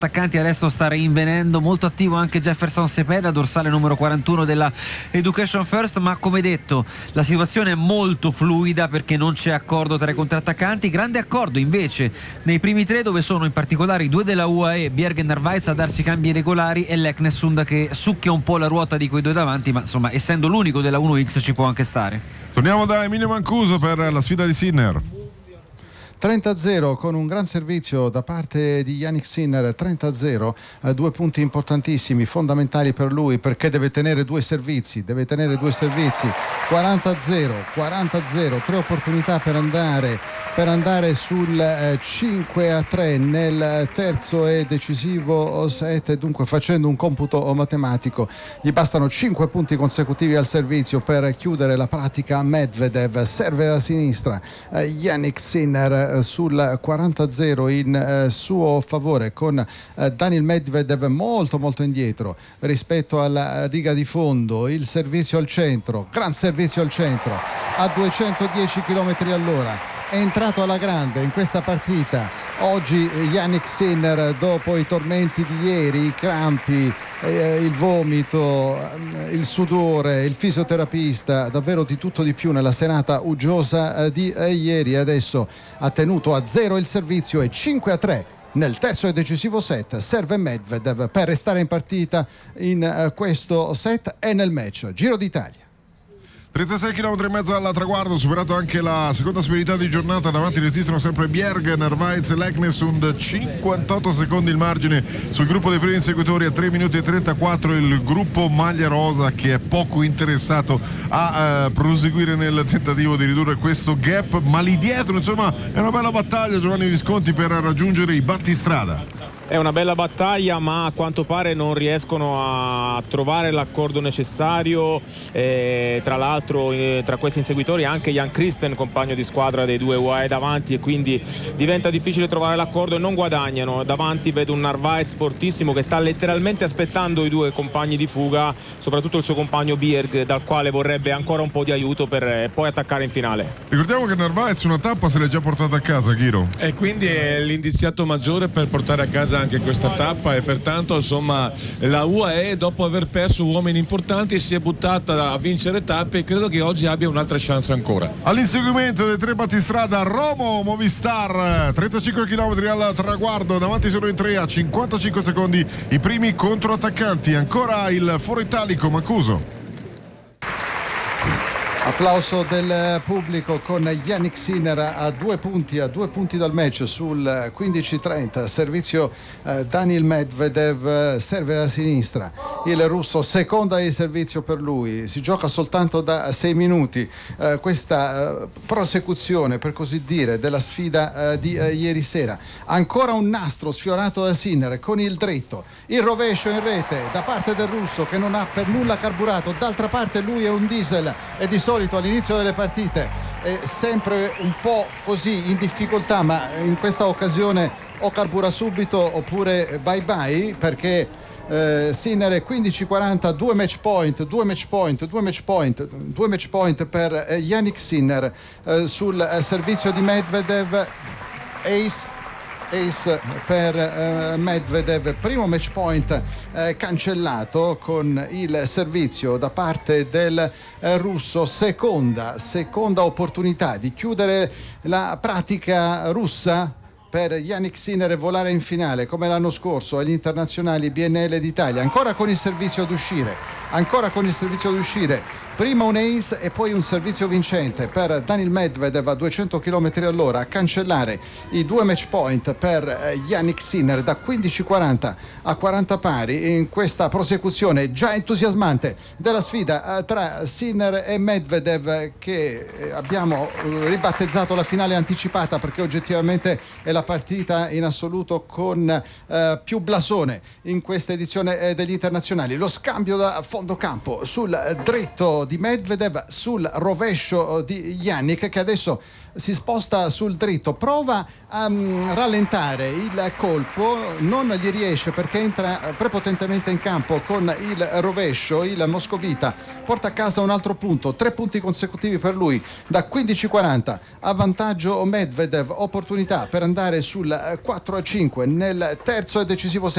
attaccanti adesso sta rinvenendo, molto attivo anche Jefferson Cepeda, dorsale numero 41 della Education First, ma come detto la situazione è molto fluida perché non c'è accordo tra i contrattaccanti. Grande accordo invece nei primi tre, dove sono in particolare i due della UAE, Bjerg e Narvaez, a darsi cambi regolari, e Leknessund che succhia un po' la ruota di quei due davanti, ma insomma essendo l'unico della 1X ci può anche stare. Torniamo da Emilio Mancuso per la sfida di Sinner. 30-0 con un gran servizio da parte di Jannik Sinner. 30-0, due punti importantissimi, fondamentali per lui, perché deve tenere due servizi. 40-0, tre opportunità per andare sul 5-3 nel terzo e decisivo set. Dunque, facendo un computo matematico, gli bastano 5 punti consecutivi al servizio per chiudere la pratica. Medvedev serve a sinistra, Jannik Sinner sul 40-0 in suo favore, con Daniil Medvedev molto indietro rispetto alla riga di fondo. Il servizio al centro, gran servizio al centro a 210 km all'ora. È entrato alla grande in questa partita oggi Jannik Sinner, dopo i tormenti di ieri, i crampi, il vomito, il sudore, il fisioterapista, davvero di tutto di più nella serata uggiosa di ieri. Adesso ha tenuto a 0 il servizio e 5-3 nel terzo e decisivo set. Serve Medvedev per restare in partita in questo set e nel match. Giro d'Italia. 36 km e mezzo al traguardo, superato anche la seconda spirita di giornata. Davanti resistono sempre Bjerg, Narvaez e Leknessund, 58 secondi il margine sul gruppo dei primi inseguitori. A 3 minuti e 34 il gruppo maglia rosa, che è poco interessato a proseguire nel tentativo di ridurre questo gap, ma lì dietro insomma è una bella battaglia, Giovanni Visconti, per raggiungere i battistrada. È una bella battaglia, ma a quanto pare non riescono a trovare l'accordo necessario. Tra l'altro tra questi inseguitori anche Jan Christen, compagno di squadra dei due UAE, davanti, e quindi diventa difficile trovare l'accordo e non guadagnano. Davanti vedo un Narvaez fortissimo che sta letteralmente aspettando i due compagni di fuga, soprattutto il suo compagno Bjerg, dal quale vorrebbe ancora un po' di aiuto per poi attaccare in finale. Ricordiamo che Narvaez una tappa se l'è già portata a casa, Chiro, e quindi è l'indiziato maggiore per portare a casa anche questa tappa, e pertanto insomma la UAE, dopo aver perso uomini importanti, si è buttata a vincere tappe e credo che oggi abbia un'altra chance ancora. All'inseguimento dei tre battistrada, Romo Movistar, 35 km al traguardo, davanti sono in 3 a 55 secondi i primi controattaccanti. Ancora il foro italico Mancuso. Applauso del pubblico con Jannik Sinner a 2 punti dal match sul 15-30. Servizio Daniil Medvedev, serve a sinistra il russo, seconda il servizio per lui. Si gioca soltanto da 6 minuti questa prosecuzione, per così dire, della sfida di ieri sera. Ancora un nastro sfiorato da Sinner con il dritto, il rovescio in rete da parte del russo, che non ha per nulla carburato. D'altra parte lui è un diesel e di solito all'inizio delle partite è sempre un po' così in difficoltà, ma in questa occasione o carbura subito oppure bye bye, perché Sinner è 15-40, 2 match point per Jannik Sinner sul servizio di Medvedev. Ace per Medvedev, primo match point cancellato con il servizio da parte del russo. Seconda opportunità di chiudere la pratica russa per Jannik Sinner e volare in finale come l'anno scorso agli internazionali BNL d'Italia. Ancora con il servizio ad uscire, prima un ace e poi un servizio vincente per Daniil Medvedev a 200 km all'ora, a cancellare i 2 match point per Jannik Sinner da 15-40 a 40 pari in questa prosecuzione già entusiasmante della sfida tra Sinner e Medvedev, che abbiamo ribattezzato la finale anticipata, perché oggettivamente è la partita in assoluto con più blasone in questa edizione degli internazionali. Lo scambio da fondo campo sul dritto di Medvedev, sul rovescio di Jannik, che adesso si sposta sul dritto, prova a rallentare il colpo, non gli riesce perché entra prepotentemente in campo con il rovescio. Il moscovita porta a casa un altro punto, 3 punti consecutivi per lui da 15-40, a vantaggio Medvedev, opportunità per andare sul 4-5 nel terzo e decisivo set.